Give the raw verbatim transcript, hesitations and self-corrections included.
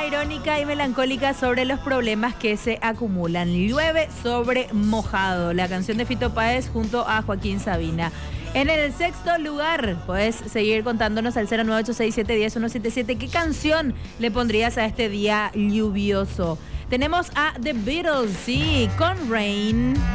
letra irónica y melancólica sobre los problemas que se acumulan. Llueve sobre mojado, la canción de Fito Páez junto a Joaquín Sabina. En el sexto lugar, puedes seguir contándonos al cero nueve ocho seis siete uno cero uno siete siete qué canción le pondrías a este día lluvioso. Tenemos a The Beatles, sí, con Rain.